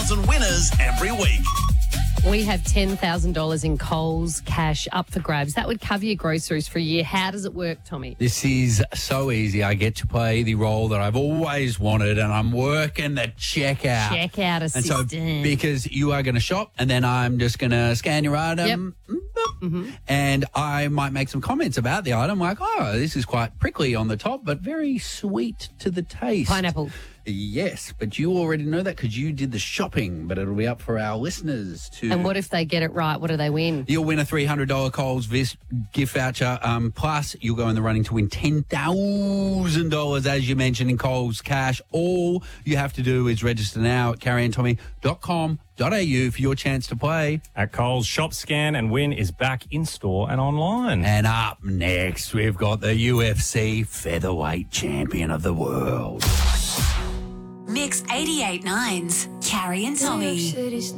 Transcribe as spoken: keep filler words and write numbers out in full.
thousand winners every week. We have ten thousand dollars in Coles cash up for grabs. That would cover your groceries for a year. How does it work, Tommy? This is so easy. I get to play the role that I've always wanted, and I'm working the checkout. Checkout assistant. And so, because you are going to shop, and then I'm just going to scan your item, Yep. Mm-hmm. and I might make some comments about the item, like, oh, this is quite prickly on the top, but very sweet to the taste. Pineapple. Yes, but you already know that because you did the shopping, but it'll be up for our listeners to... And what if they get it right? What do they win? You'll win a three hundred dollars Coles Vis gift voucher. Um, plus, you'll go in the running to win ten thousand dollars, as you mentioned, in Coles cash. All you have to do is register now at carrie and tommy dot com dot a u for your chance to play. At Coles, Shop, Scan and Win is back in-store and online. And up next, we've got the U F C featherweight champion of the world. Mix eighty-eight point nine's Carrie and Tommy.